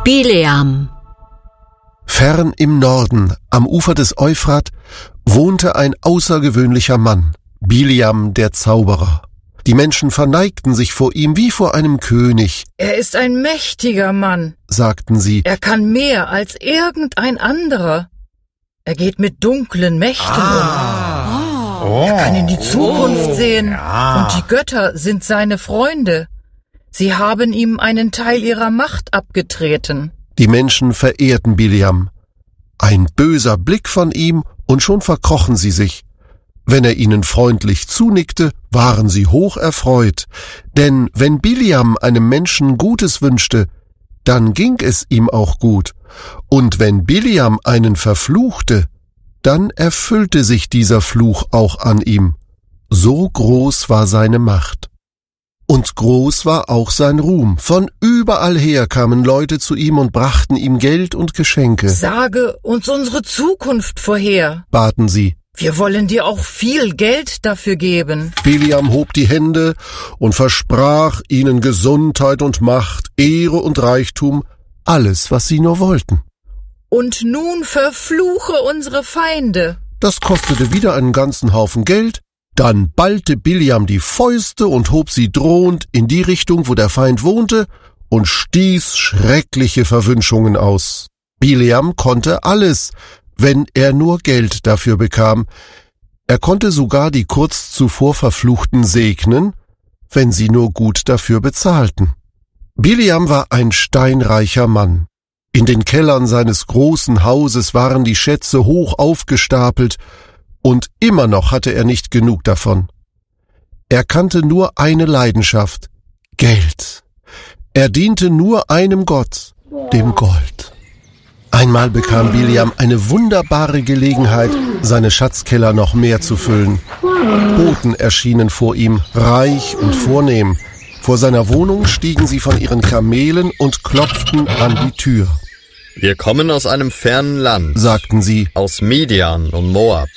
Bileam. Fern im Norden, am Ufer des Euphrat, wohnte ein außergewöhnlicher Mann, Bileam der Zauberer. Die Menschen verneigten sich vor ihm wie vor einem König. Er ist ein mächtiger Mann, sagten sie. Er kann mehr als irgendein anderer. Er geht mit dunklen Mächten um. Er kann in die Zukunft sehen. Und die Götter sind seine Freunde. Sie haben ihm einen Teil ihrer Macht abgetreten. Die Menschen verehrten Bileam. Ein böser Blick von ihm, und schon verkrochen sie sich. Wenn er ihnen freundlich zunickte, waren sie hoch erfreut. Denn wenn Bileam einem Menschen Gutes wünschte, dann ging es ihm auch gut. Und wenn Bileam einen verfluchte, dann erfüllte sich dieser Fluch auch an ihm. So groß war seine Macht. Und groß war auch sein Ruhm. Von überall her kamen Leute zu ihm und brachten ihm Geld und Geschenke. Sage uns unsere Zukunft vorher, baten sie. Wir wollen dir auch viel Geld dafür geben. Bileam hob die Hände und versprach ihnen Gesundheit und Macht, Ehre und Reichtum, alles, was sie nur wollten. Und nun verfluche unsere Feinde. Das kostete wieder einen ganzen Haufen Geld. Dann ballte Bileam die Fäuste und hob sie drohend in die Richtung, wo der Feind wohnte, und stieß schreckliche Verwünschungen aus. Bileam konnte alles, wenn er nur Geld dafür bekam. Er konnte sogar die kurz zuvor Verfluchten segnen, wenn sie nur gut dafür bezahlten. Bileam war ein steinreicher Mann. In den Kellern seines großen Hauses waren die Schätze hoch aufgestapelt, und immer noch hatte er nicht genug davon. Er kannte nur eine Leidenschaft, Geld. Er diente nur einem Gott, dem Gold. Einmal bekam Bileam eine wunderbare Gelegenheit, seine Schatzkeller noch mehr zu füllen. Boten erschienen vor ihm, reich und vornehm. Vor seiner Wohnung stiegen sie von ihren Kamelen und klopften an die Tür. Wir kommen aus einem fernen Land, sagten sie, aus Midian und Moab.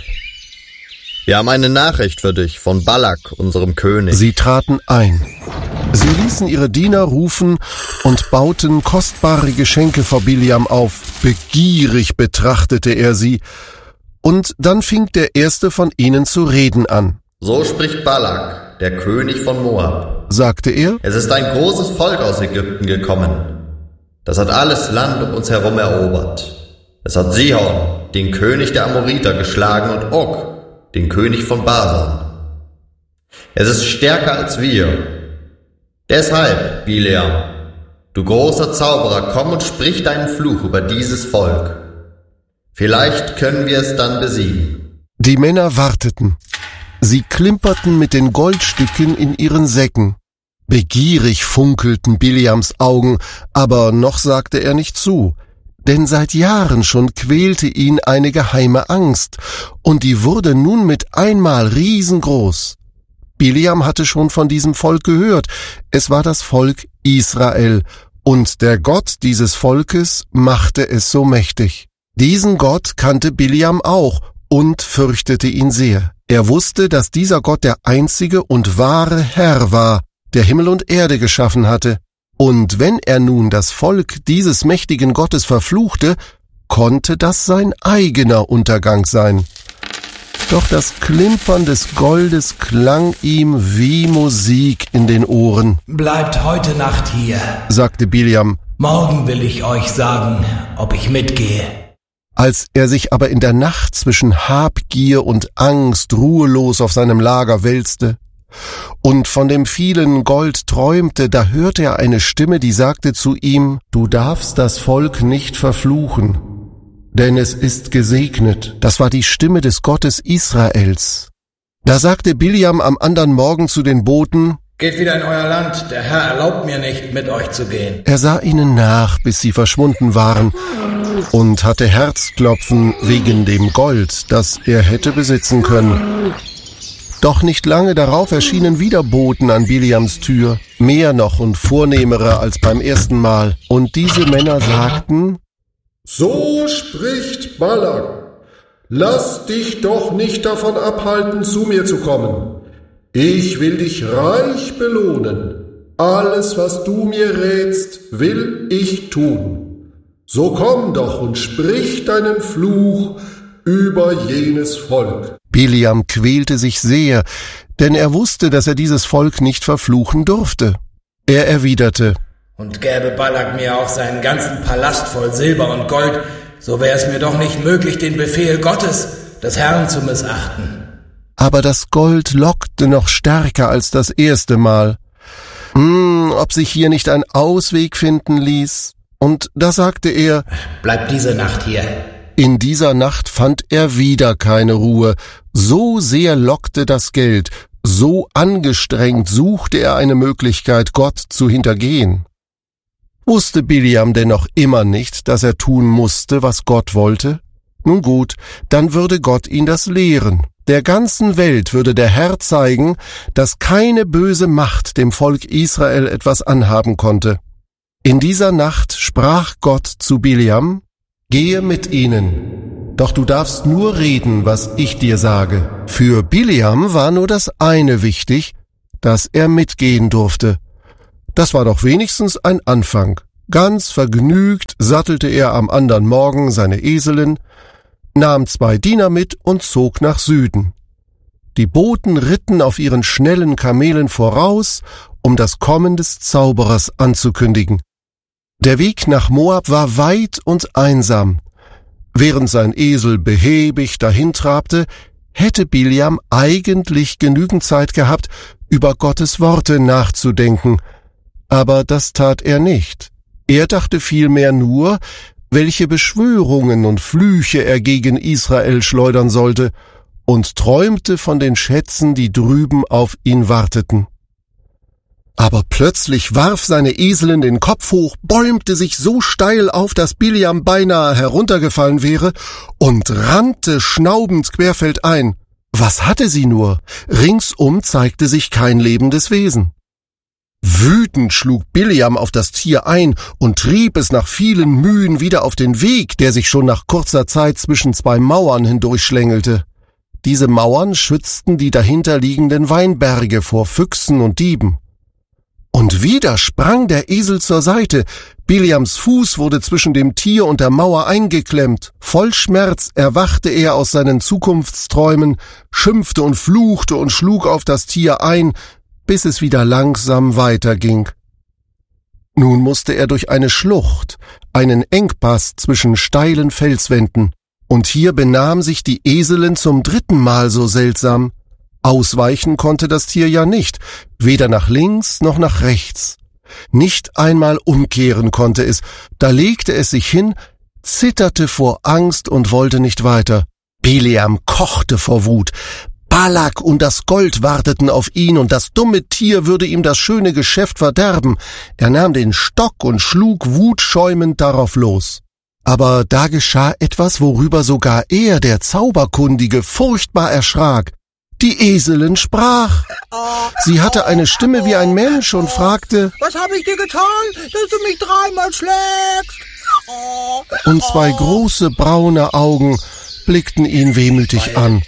Wir haben eine Nachricht für dich von Balak, unserem König. Sie traten ein. Sie ließen ihre Diener rufen und bauten kostbare Geschenke vor Bileam auf. Begierig betrachtete er sie, und dann fing der erste von ihnen zu reden an. So spricht Balak, der König von Moab, sagte er. Es ist ein großes Volk aus Ägypten gekommen. Das hat alles Land um uns herum erobert. Es hat Sihon, den König der Amoriter, geschlagen, und Og, den König von Basan. Es ist stärker als wir. Deshalb, Bileam, du großer Zauberer, komm und sprich deinen Fluch über dieses Volk. Vielleicht können wir es dann besiegen. Die Männer warteten. Sie klimperten mit den Goldstücken in ihren Säcken. Begierig funkelten Bileams Augen, aber noch sagte er nicht zu. Denn seit Jahren schon quälte ihn eine geheime Angst, und die wurde nun mit einmal riesengroß. Bileam hatte schon von diesem Volk gehört. Es war das Volk Israel, und der Gott dieses Volkes machte es so mächtig. Diesen Gott kannte Bileam auch und fürchtete ihn sehr. Er wusste, dass dieser Gott der einzige und wahre Herr war, der Himmel und Erde geschaffen hatte. Und wenn er nun das Volk dieses mächtigen Gottes verfluchte, konnte das sein eigener Untergang sein. Doch das Klimpern des Goldes klang ihm wie Musik in den Ohren. Bleibt heute Nacht hier, sagte Bileam. Morgen will ich euch sagen, ob ich mitgehe. Als er sich aber in der Nacht zwischen Habgier und Angst ruhelos auf seinem Lager wälzte und von dem vielen Gold träumte, da hörte er eine Stimme, die sagte zu ihm, du darfst das Volk nicht verfluchen, denn es ist gesegnet. Das war die Stimme des Gottes Israels. Da sagte Bileam am andern Morgen zu den Boten, geht wieder in euer Land, der Herr erlaubt mir nicht, mit euch zu gehen. Er sah ihnen nach, bis sie verschwunden waren, und hatte Herzklopfen wegen dem Gold, das er hätte besitzen können. Doch nicht lange darauf erschienen wieder Boten an Bileams Tür, mehr noch und vornehmere als beim ersten Mal. Und diese Männer sagten, so spricht Balak, lass dich doch nicht davon abhalten, zu mir zu kommen. Ich will dich reich belohnen. Alles, was du mir rätst, will ich tun. So komm doch und sprich deinen Fluch über jenes Volk. Biliam quälte sich sehr, denn er wusste, dass er dieses Volk nicht verfluchen durfte. Er erwiderte: Und gäbe Balak mir auch seinen ganzen Palast voll Silber und Gold, so wäre es mir doch nicht möglich, den Befehl Gottes, des Herrn, zu missachten. Aber das Gold lockte noch stärker als das erste Mal. Ob sich hier nicht ein Ausweg finden ließ? Und da sagte er: Bleib diese Nacht hier. In dieser Nacht fand er wieder keine Ruhe. So sehr lockte das Geld, so angestrengt suchte er eine Möglichkeit, Gott zu hintergehen. Wusste Biliam denn noch immer nicht, dass er tun musste, was Gott wollte? Nun gut, dann würde Gott ihn das lehren. Der ganzen Welt würde der Herr zeigen, dass keine böse Macht dem Volk Israel etwas anhaben konnte. In dieser Nacht sprach Gott zu Biliam: Gehe mit ihnen, doch du darfst nur reden, was ich dir sage. Für Biliam war nur das eine wichtig, dass er mitgehen durfte. Das war doch wenigstens ein Anfang. Ganz vergnügt sattelte er am andern Morgen seine Eselin, nahm 2 Diener mit und zog nach Süden. Die Boten ritten auf ihren schnellen Kamelen voraus, um das Kommen des Zauberers anzukündigen. Der Weg nach Moab war weit und einsam. Während sein Esel behäbig dahintrabte, hätte Biliam eigentlich genügend Zeit gehabt, über Gottes Worte nachzudenken. Aber das tat er nicht. Er dachte vielmehr nur, welche Beschwörungen und Flüche er gegen Israel schleudern sollte, und träumte von den Schätzen, die drüben auf ihn warteten. Aber plötzlich warf seine Eselin den Kopf hoch, bäumte sich so steil auf, dass Biliam beinahe heruntergefallen wäre und rannte schnaubend querfeldein. Was hatte sie nur? Ringsum zeigte sich kein lebendes Wesen. Wütend schlug Biliam auf das Tier ein und trieb es nach vielen Mühen wieder auf den Weg, der sich schon nach kurzer Zeit zwischen 2 Mauern hindurchschlängelte. Diese Mauern schützten die dahinterliegenden Weinberge vor Füchsen und Dieben. Und wieder sprang der Esel zur Seite. Biliams Fuß wurde zwischen dem Tier und der Mauer eingeklemmt. Voll Schmerz erwachte er aus seinen Zukunftsträumen, schimpfte und fluchte und schlug auf das Tier ein, bis es wieder langsam weiterging. Nun musste er durch eine Schlucht, einen Engpass zwischen steilen Felswänden, und hier benahm sich die Eselin zum 3. Mal so seltsam. Ausweichen konnte das Tier ja nicht, weder nach links noch nach rechts. Nicht einmal umkehren konnte es, da legte es sich hin, zitterte vor Angst und wollte nicht weiter. Biliam kochte vor Wut. Balak und das Gold warteten auf ihn, und das dumme Tier würde ihm das schöne Geschäft verderben. Er nahm den Stock und schlug wutschäumend darauf los. Aber da geschah etwas, worüber sogar er, der Zauberkundige, furchtbar erschrak. Die Eselin sprach. Sie hatte eine Stimme wie ein Mensch und fragte: Was habe ich dir getan, dass du mich 3-mal schlägst? Und 2 große braune Augen blickten ihn wehmütig an.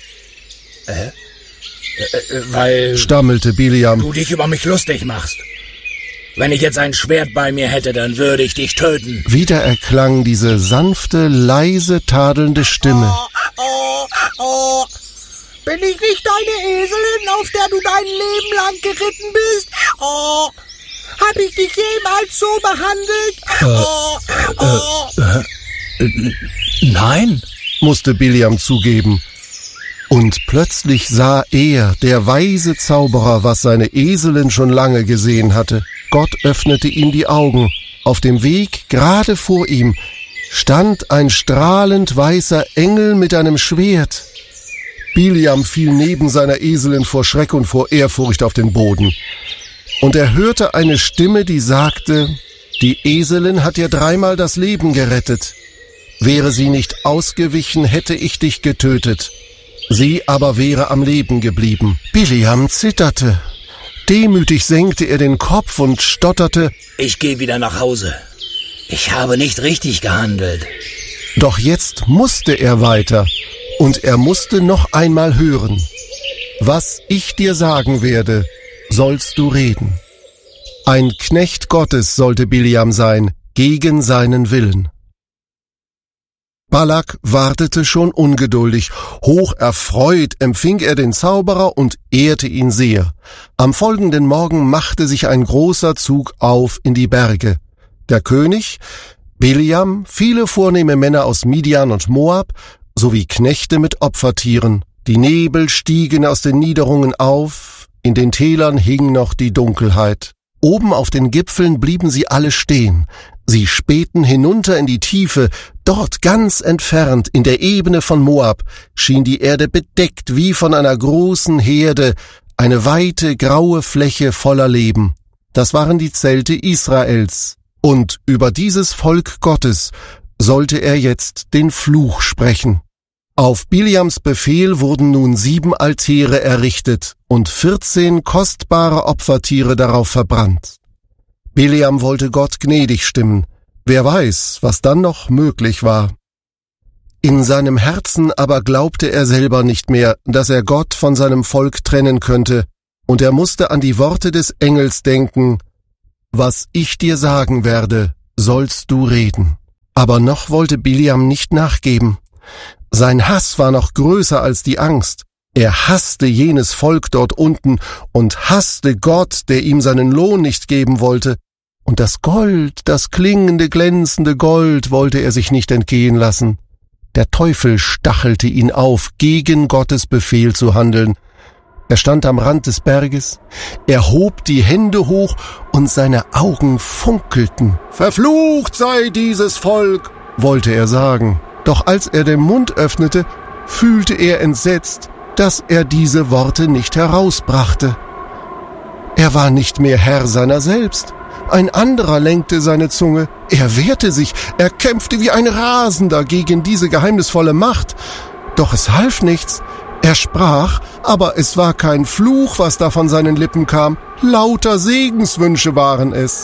Weil Stammelte Biliam. du dich über mich lustig machst. Wenn ich jetzt ein Schwert bei mir hätte, dann würde ich dich töten. Wieder erklang diese sanfte, leise, tadelnde Stimme. Bin ich nicht deine Eselin, auf der du dein Leben lang geritten bist? Hab ich dich jemals so behandelt? Nein. Musste Biliam zugeben. Und plötzlich sah er, der weise Zauberer, was seine Eselin schon lange gesehen hatte. Gott öffnete ihm die Augen. Auf dem Weg, gerade vor ihm, stand ein strahlend weißer Engel mit einem Schwert. Biliam fiel neben seiner Eselin vor Schreck und vor Ehrfurcht auf den Boden. Und er hörte eine Stimme, die sagte: Die Eselin hat dir 3-mal das Leben gerettet. Wäre sie nicht ausgewichen, hätte ich dich getötet. Sie aber wäre am Leben geblieben. Biliam zitterte. Demütig senkte er den Kopf und stotterte: Ich gehe wieder nach Hause. Ich habe nicht richtig gehandelt. Doch jetzt musste er weiter. Und er musste noch einmal hören: Was ich dir sagen werde, sollst du reden. Ein Knecht Gottes sollte Biliam sein, gegen seinen Willen. Balak wartete schon ungeduldig. Hoch erfreut empfing er den Zauberer und ehrte ihn sehr. Am folgenden Morgen machte sich ein großer Zug auf in die Berge. Der König, Biljam, viele vornehme Männer aus Midian und Moab, sowie Knechte mit Opfertieren. Die Nebel stiegen aus den Niederungen auf, in den Tälern hing noch die Dunkelheit. Oben auf den Gipfeln blieben sie alle stehen. Sie spähten hinunter in die Tiefe. Dort ganz entfernt, in der Ebene von Moab, schien die Erde bedeckt wie von einer großen Herde, eine weite, graue Fläche voller Leben. Das waren die Zelte Israels. Und über dieses Volk Gottes sollte er jetzt den Fluch sprechen. Auf Biljams Befehl wurden nun 7 Altäre errichtet und 14 kostbare Opfertiere darauf verbrannt. Biljam wollte Gott gnädig stimmen. Wer weiß, was dann noch möglich war. In seinem Herzen aber glaubte er selber nicht mehr, dass er Gott von seinem Volk trennen könnte, und er musste an die Worte des Engels denken: Was ich dir sagen werde, sollst du reden. Aber noch wollte Biljam nicht nachgeben. Sein Hass war noch größer als die Angst. Er hasste jenes Volk dort unten und hasste Gott, der ihm seinen Lohn nicht geben wollte. Und das Gold, das klingende, glänzende Gold, wollte er sich nicht entgehen lassen. Der Teufel stachelte ihn auf, gegen Gottes Befehl zu handeln. Er stand am Rand des Berges, er hob die Hände hoch und seine Augen funkelten. »Verflucht sei dieses Volk«, wollte er sagen. Doch als er den Mund öffnete, fühlte er entsetzt, dass er diese Worte nicht herausbrachte. Er war nicht mehr Herr seiner selbst. Ein anderer lenkte seine Zunge. Er wehrte sich, er kämpfte wie ein Rasender gegen diese geheimnisvolle Macht. Doch es half nichts. Er sprach, aber es war kein Fluch, was da von seinen Lippen kam. Lauter Segenswünsche waren es.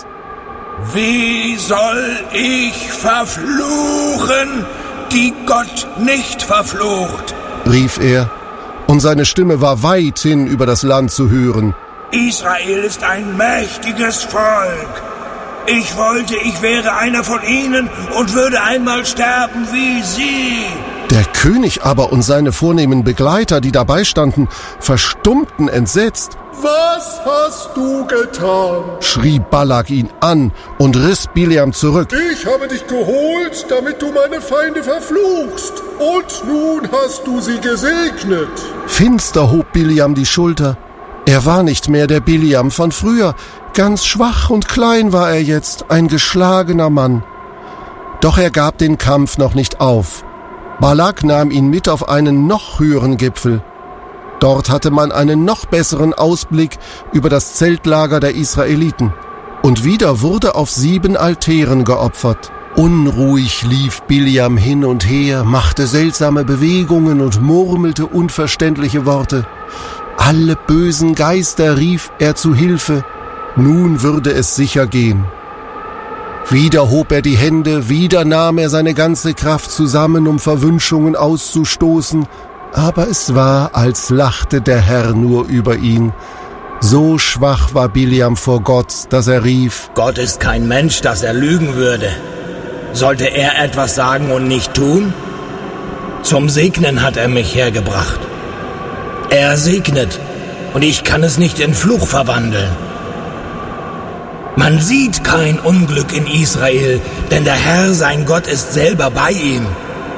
Wie soll ich verfluchen, die Gott nicht verflucht? Rief er, und seine Stimme war weithin über das Land zu hören. Israel ist ein mächtiges Volk. Ich wollte, ich wäre einer von ihnen und würde einmal sterben wie sie. Der König aber und seine vornehmen Begleiter, die dabei standen, verstummten entsetzt. Was hast du getan? Schrie Balak ihn an und riss Biljam zurück. Ich habe dich geholt, damit du meine Feinde verfluchst. Und nun hast du sie gesegnet. Finster hob Biljam die Schulter. Er war nicht mehr der Biljam von früher. Ganz schwach und klein war er jetzt, ein geschlagener Mann. Doch er gab den Kampf noch nicht auf. Balak nahm ihn mit auf einen noch höheren Gipfel. Dort hatte man einen noch besseren Ausblick über das Zeltlager der Israeliten. Und wieder wurde auf 7 Altären geopfert. Unruhig lief Biljam hin und her, machte seltsame Bewegungen und murmelte unverständliche Worte. Alle bösen Geister rief er zu Hilfe. Nun würde es sicher gehen. Wieder hob er die Hände, wieder nahm er seine ganze Kraft zusammen, um Verwünschungen auszustoßen. Aber es war, als lachte der Herr nur über ihn. So schwach war Biljam vor Gott, dass er rief: Gott ist kein Mensch, dass er lügen würde. Sollte er etwas sagen und nicht tun? Zum Segnen hat er mich hergebracht. Er segnet, und ich kann es nicht in Fluch verwandeln. Man sieht kein Unglück in Israel, denn der Herr, sein Gott, ist selber bei ihm.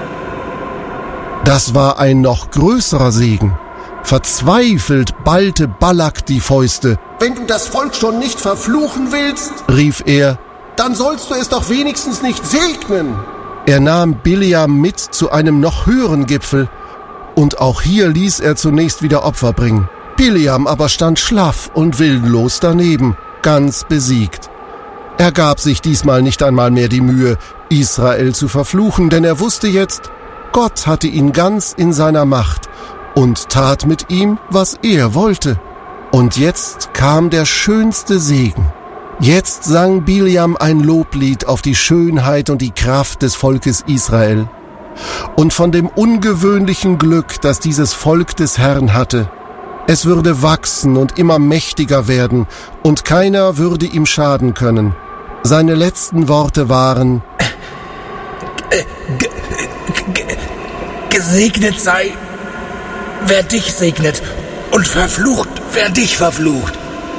Das war ein noch größerer Segen. Verzweifelt ballte Balak die Fäuste. Wenn du das Volk schon nicht verfluchen willst, rief er, dann sollst du es doch wenigstens nicht segnen. Er nahm Biljam mit zu einem noch höheren Gipfel, und auch hier ließ er zunächst wieder Opfer bringen. Biljam aber stand schlaff und willenlos daneben, ganz besiegt. Er gab sich diesmal nicht einmal mehr die Mühe, Israel zu verfluchen, denn er wusste jetzt, Gott hatte ihn ganz in seiner Macht und tat mit ihm, was er wollte. Und jetzt kam der schönste Segen. Jetzt sang Biljam ein Loblied auf die Schönheit und die Kraft des Volkes Israel und von dem ungewöhnlichen Glück, das dieses Volk des Herrn hatte. Es würde wachsen und immer mächtiger werden, und keiner würde ihm schaden können. Seine letzten Worte waren: Gesegnet sei, wer dich segnet, und verflucht, wer dich verflucht.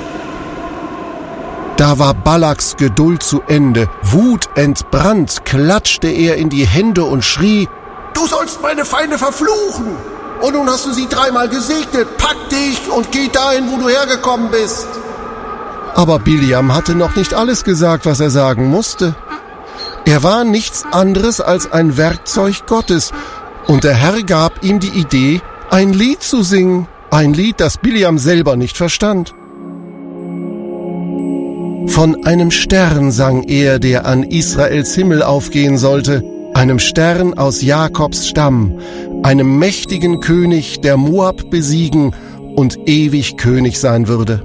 Da war Balaks Geduld zu Ende. Wutentbrannt klatschte er in die Hände und schrie: Du sollst meine Feinde verfluchen! Und nun hast du sie 3-mal gesegnet. Pack dich und geh dahin, wo du hergekommen bist. Aber Biljam hatte noch nicht alles gesagt, was er sagen musste. Er war nichts anderes als ein Werkzeug Gottes, und der Herr gab ihm die Idee, ein Lied zu singen, ein Lied, das Biljam selber nicht verstand. Von einem Stern sang er, der an Israels Himmel aufgehen sollte, einem Stern aus Jakobs Stamm, einem mächtigen König, der Moab besiegen und ewig König sein würde.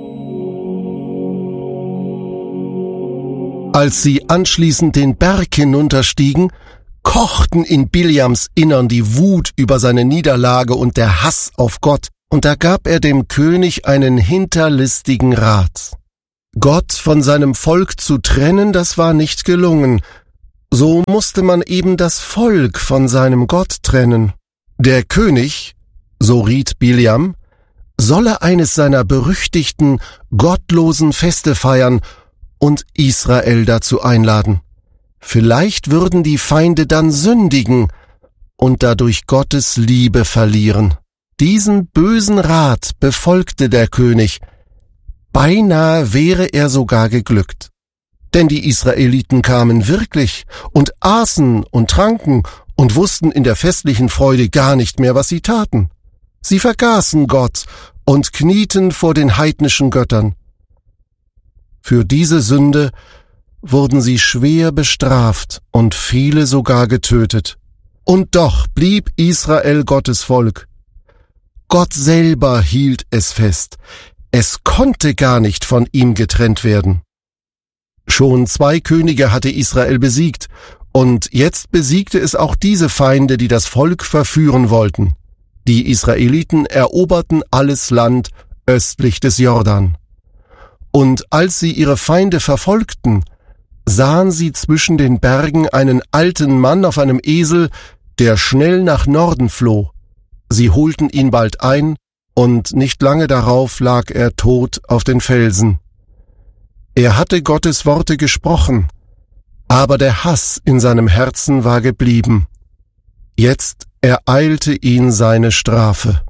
Als sie anschließend den Berg hinunterstiegen, kochten in Biljams Innern die Wut über seine Niederlage und der Hass auf Gott, und da gab er dem König einen hinterlistigen Rat. Gott von seinem Volk zu trennen, das war nicht gelungen. So musste man eben das Volk von seinem Gott trennen. Der König, so riet Biljam, solle eines seiner berüchtigten, gottlosen Feste feiern und Israel dazu einladen. Vielleicht würden die Feinde dann sündigen und dadurch Gottes Liebe verlieren. Diesen bösen Rat befolgte der König. Beinahe wäre er sogar geglückt. Denn die Israeliten kamen wirklich und aßen und tranken und wussten in der festlichen Freude gar nicht mehr, was sie taten. Sie vergaßen Gott und knieten vor den heidnischen Göttern. Für diese Sünde wurden sie schwer bestraft und viele sogar getötet. Und doch blieb Israel Gottes Volk. Gott selber hielt es fest. Es konnte gar nicht von ihm getrennt werden. Schon 2 Könige hatte Israel besiegt, und jetzt besiegte es auch diese Feinde, die das Volk verführen wollten. Die Israeliten eroberten alles Land östlich des Jordan. Und als sie ihre Feinde verfolgten, sahen sie zwischen den Bergen einen alten Mann auf einem Esel, der schnell nach Norden floh. Sie holten ihn bald ein, und nicht lange darauf lag er tot auf den Felsen. Er hatte Gottes Worte gesprochen, aber der Hass in seinem Herzen war geblieben. Jetzt ereilte ihn seine Strafe.